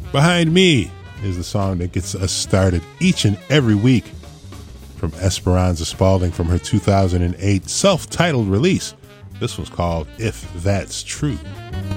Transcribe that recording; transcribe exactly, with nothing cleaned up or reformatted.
Behind Me is the song that gets us started each and every week from Esperanza Spalding from her two thousand eight self-titled release. This one's called If That's True.